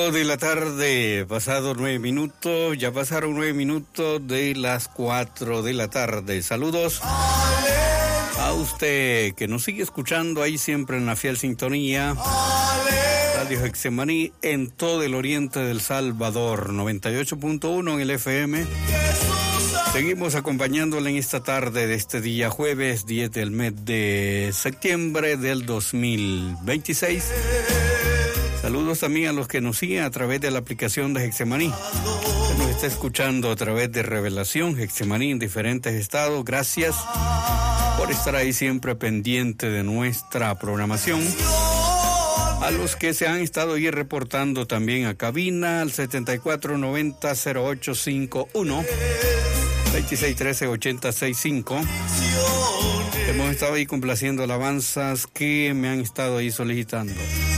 De la tarde, pasado 9 minutos, ya pasaron 9 minutos de las 4 de la tarde. Saludos a usted que nos sigue escuchando ahí siempre en la fiel sintonía. Radio Getsemaní en todo el oriente del Salvador, 98.1 en el FM. Seguimos acompañándole en esta tarde de este día jueves 10 del mes de septiembre del 2026. Saludos también a los que nos siguen a través de la aplicación de Getsemaní. Se nos está escuchando a través de Revelación Getsemaní en diferentes estados. Gracias por estar ahí siempre pendiente de nuestra programación. A los que se han estado ahí reportando también a cabina al 7490-0851, 2613-8065. Hemos estado ahí complaciendo alabanzas que me han estado ahí solicitando.